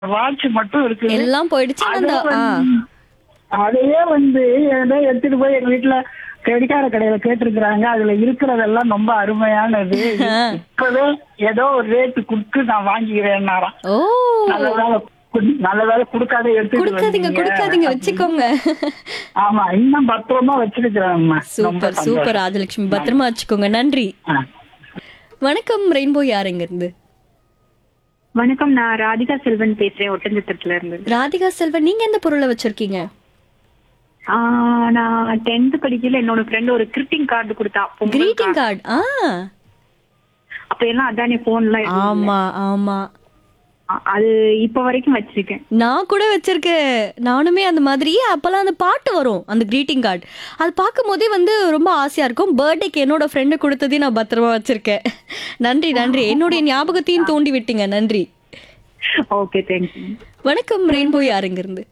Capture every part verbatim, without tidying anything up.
Watch மட்டும் இருக்குது. எல்லாம் போயிடுச்சு. ஆனா அதே அந்த ஆ. வந்து அதையே வந்து ஏதோ எடுத்துட்டு போய் எங்க வீட்டுல கடிகார கடையில கேட்டிருக்கிறாங்க. அதுல இருக்கிறதெல்லாம் ரொம்ப அருமையானது. இப்பவே ஏதோ ஒரு ரேட்டு கொடுத்து நான் வாங்கிக்கிறேன்னாராம். ஓ! நல்ல வேலை கு- நல்ல வேலை கொடுக்காத எடுத்துட்டு குடுக்காதீங்க, வந்தீங்க. குடுக்காதீங்க. வச்சுக்கோங்க. ஆமா, இன்னும் பத்திரமா வச்சிருக்கிறாங்கம்மா. ரொம்ப சூப்பர், சூப்பர் சந்தோஷம். ராஜலட்சுமி. பத்திரமா வச்சுக்கோங்க. நன்றி. ஆ. வணக்கம் ரெயின்போ, யார் எங்க இருந்து? வணக்கம், நான் ராதிகா செல்வன் பேசுறேன் ஒட்டஞ்சத்திரத்துல இருந்து. ராதிகா செல்வன், நீங்க எந்த பொருளை வச்சிருக்கீங்க? ஆஹ் நான் டென்த் படிக்கல என்னோட ஃப்ரெண்ட் ஒரு கிரிட்டிங் கார்டு கொடுத்தா. Pongal greeting card. கார்டு. ஆ. அப்ப எல்லாம் அதானே போன் எல்லாம் இருந்தது. ஆமா, ஆமா. அ- அது இப்ப வரைக்கும் வச்சிருக்கேன். நான் கூட வச்சிருக்கேன். நானுமே அந்த மாதிரி அப்பெல்லாம் அந்த பாட்டு வரும், அந்த கிரீட்டிங் கார்டு. அது பார்க்கும் போதே வந்து ரொம்ப ஆசையா இருக்கும். பர்த்டேக்கு என்னோட ஃப்ரெண்டு கொடுத்ததையும் நான் பத்திரமா வச்சிருக்கேன். நன்றி, நன்றி. என்னுடைய ஞாபகத்தையும் தூண்டி விட்டீங்க. நன்றி. Okay, thank you. வணக்கம் ரெயின்போ, யாருங்க இருந்து?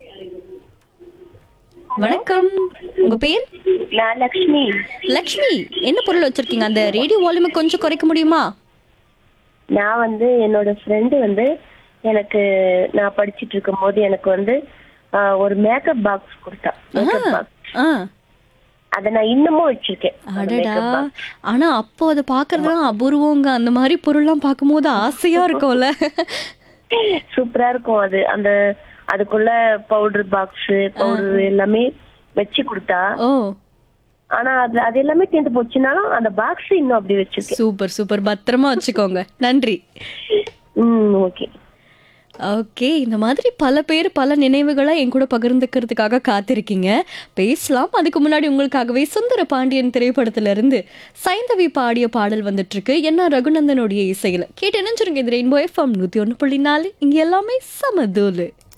வணக்கம், உங்க பேர்? நான் லக்ஷ்மி. லக்ஷ்மி, என்ன பொருள் வச்சிருக்கீங்க? அந்த ரேடியோ வால்யூமை கொஞ்சம் குறைக்க முடியுமா? நான் வந்து என்னோட ஃப்ரெண்டு வந்து எனக்கு நான் படிச்சிட்டு இருக்கும் போது எனக்கு வந்து ஆஹ், ஒரு மேக்கப் பாக்ஸ் கொடுத்தா. மேக்கப் பாக்ஸ் ஆ. அதை நான் இன்னமும் வச்சிருக்கேன். அந்த அடடா. makeup box. ஆனா அப்போ அதை பாக்குறதுலாம் அபூர்வங்க. அந்த மாதிரி பொருள்லாம் பார்க்கும்போது ஆசையா இருக்கும்ல. சூப்பரா இருக்கும் அது. அந்த அதுக்குள்ள பவுடர் பாக்ஸ் பவுடர் எல்லாமே வச்சு கொடுத்தா. ஓ, ஆனா அது அது எல்லாமே தீர்ந்து போச்சுனாலும் அந்த பாக்ஸ் இன்னும் அப்படி வச்சிருக்கேன். Super, super. பத்திரமா வச்சுக்கோங்க. நன்றி. ம், ஓகே. ஓகே, இந்த மாதிரி பல பேர் பல நினைவுகளை என் கூட பகிர்ந்துக்கிறதுக்காக காத்திருக்கீங்க. பேசலாம். அதுக்கு முன்னாடி உங்களுக்காகவே சுந்தர பாண்டியன் திரைப்படத்துல இருந்து சைந்தவி பாடிய பாடல் வந்துட்டு இருக்கு. என்ன ரகுநந்தனுடைய இசையில கேட்டு நினைச்சிருங்க. இது ரெயின்போ எஃப்எம் நூத்தி ஒண்ணு புள்ளி நாலு. இங்க எல்லாமே சமதூலு.